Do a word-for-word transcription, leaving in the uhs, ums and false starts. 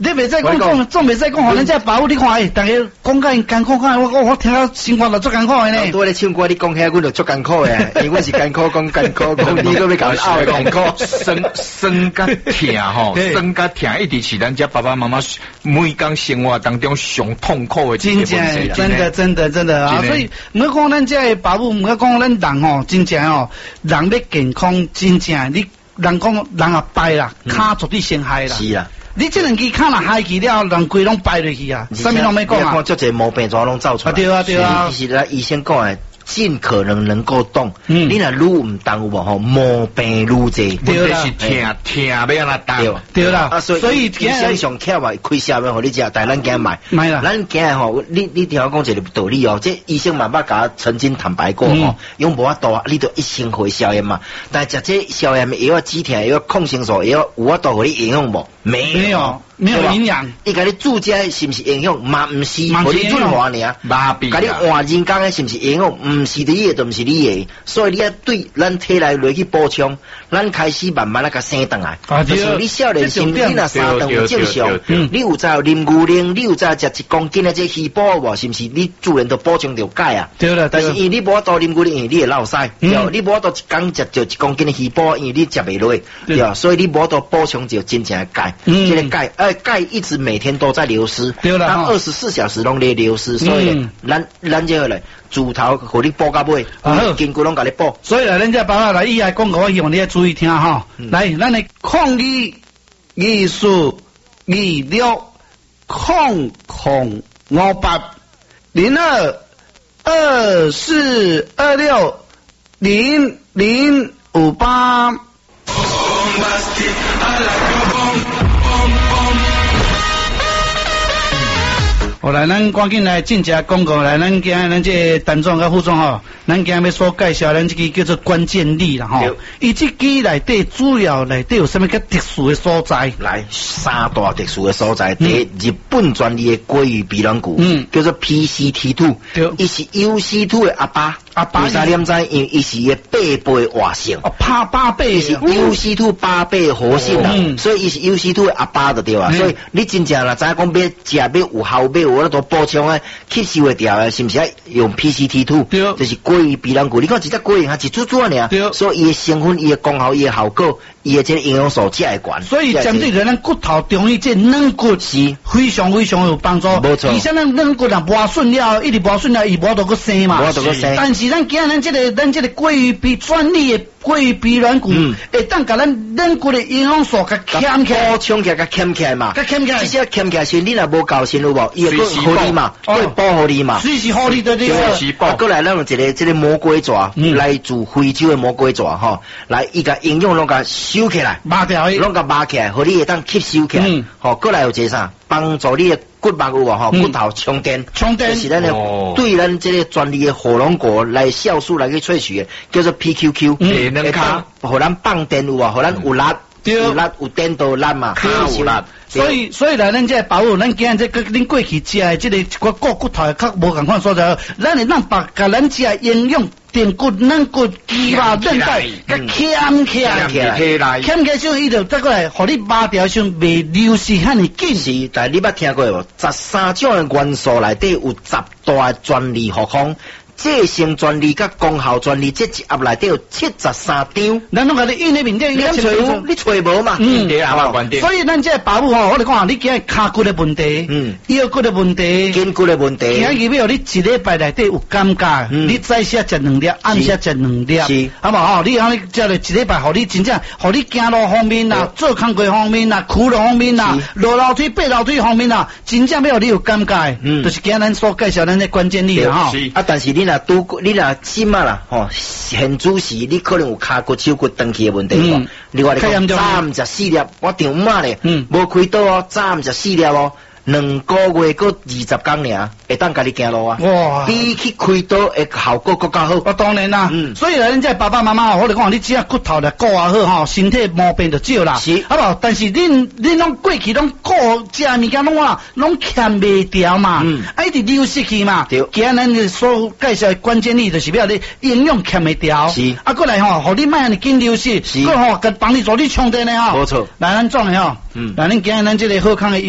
你袂使讲总总袂使讲，互咱这保护你看，诶，大家讲甲因艰苦，看我我我听到生活就足艰苦诶呢。 多咧唱歌，你讲遐，阮就足艰苦诶，因为阮是艰苦讲艰苦，讲你都要搞拗艰苦， 生生甲疼吼，生甲疼一直是咱家爸爸妈妈每工生活当中上痛苦诶。 真正，真的，真的，真的啊！所以唔好讲咱这保护，唔好讲咱人吼，真正吼，人要健康，真正你人讲人也败啦，骹绝对先害啦。 是啊。 你这两支骹若害去了，人规拢败落去啊！啥物拢没讲啊！ 看足侪毛病怎拢走出来。 啊对啊对啊！ 其实咱医生讲诶，尽可能能够动。 嗯。 你若愈唔动有无吼，毛病愈多。 对啦。是疼疼要安怎动？ 对啦。 啊，所以医生上巧嘛，开销面互你食，但咱惊买。 买啦。 咱惊吼，你你听我讲一个道理哦，这医生嘛捌甲曾经坦白过吼，因为无法度啊，你都一生回消炎嘛。但食这消炎的药啊、止疼药、抗生素药，有法度互你营养无？没有。 没有营养， 伊甲你注加是不是营养？嘛唔是，互你润滑尔。 麻痹。 甲你换人工的是不是营养？唔是你的，就唔是你的。所以你要对咱体内落去补充，咱开始慢慢啊甲生长来。就是你少年时，你若三顿有正常，你有在啉牛奶，你有在食一公斤的这鱼煲无？是不是？你自然都补充着钙啊。 对了， 但是因为你无法度啉牛奶，因为你会落屎。对，你无法度一工食着一公斤的鱼煲，因为你食袂落。对，所以你无法度补充着真正的钙。这个钙，哎，钙一直每天都在流失， 对了， 它二十四小时拢在流失，所以咱咱这个嘞，主头互你补到尾，筋骨拢甲你补。 所以来，咱这爸爸来以下广告，我希望你要注意听哈。来，咱的抗疫艺术二六控控五八零二二四二六零零五八。好来，咱赶紧来进一广告来，咱今日咱这陈总甲副总吼，咱今日要所介绍咱这个叫做关键力啦吼。伊这支内底主要内底有啥物较特殊的所在？ 来，三大特殊的所在，第一，日本专利的鲑鱼鼻软骨，嗯，叫做 P C T 二，伊是 U C 二的阿爸，阿爸三点知，因为伊是个八倍活性， 哦，八八倍是 U C 二八倍活性啦，所以伊是 U C 二的阿爸就对啊。所以你真正啦，知影讲要食要有效要。我都补充诶，吸收会掉诶，是不是要用 P C T 二？对，就是鲑鱼鼻软骨。你看一只鲑鱼，它一煮煮尔，对，所以伊诶成分、伊诶功效、伊诶效果、伊诶这个营养素才会悬。 所以针对咱骨头中医这软骨是非常非常有帮助。 没错。而且咱软骨若磨损了，一直磨损了，伊无得个生嘛。 无得个生。 但是咱今咱这个咱这个鲑鱼鼻专利诶鲑鱼鼻软骨，会当甲咱软骨诶营养素甲欠起来， 补充起来甲欠起来嘛。 甲欠起来。 这些欠起来是你若无够先有无？伊会好你嘛，会保护你嘛。 随时好你的这个。 啊，过来咱用一个这个魔鬼爪，来自非洲的魔鬼爪吼，来伊甲营养拢甲收起来， 抹掉伊， 拢甲抹起来，互你会当吸收起来。吼，过来有一个啥？帮助你的骨膜有无吼？骨头充电， 充电就是咱的对咱这个专利的火龙果来酵素来去萃取的，叫做 P Q Q， 会当互咱放电有无？互咱有力。有力有电到力嘛，有力。 所以所以来咱这保护，咱今日这个恁过去食的这个一个骨骨头较无共款所在，咱会让把甲咱食营养、电骨、软骨、肌肉、韧带，甲欠起来，欠起上伊就再过来，互你抹掉上袂流失遐尼紧。 是，但你捌听过无？十三种的元素内底有十大专利护方。这性专利甲功效专利，这一盒内底有七十三张。 咱拢甲你印喺面顶， 你找有，你找无嘛？ 嗯，对啊，关键。 所以咱这保护吼，我哋讲你今日骹骨的问题，嗯，腰骨的问题， 筋骨的问题， 今日要你一礼拜内底有感觉，你早些食两粒，暗时食两粒，是，好不好？你讲你食了一礼拜，互你真正，互你行路方面啦，做工作方面啦，苦路方面啦，落楼梯、爬楼梯方面啦，真正要你有感觉，嗯，就是今日咱所介绍咱的关键力啦，吼。 啊，但是你若拄你若心啊啦，吼，现主时你可能有骹骨、手骨断去的问题无？另外你讲早毋食四粒，我丈母咧，无开刀哦，早毋食四粒哦。两个月搁二十天尔，会当家己行路啊！哇，比去开刀的效果更加好。 啊，当然啦，嗯，所以来咱这爸爸妈妈，我哋讲，你只要骨头来顾啊好吼，身体毛病就少啦，是，好不好？但是恁恁拢过去拢顾食物件拢啊，拢欠袂掉嘛，嗯，啊一直流失去嘛，对，今日咱所介绍的关键力就是要你营养欠袂掉，是，啊过来吼，互你卖安尼紧流失，是，过吼，甲帮你做你充电的吼，没错，来咱种的吼，嗯，来恁今日咱这个好康的。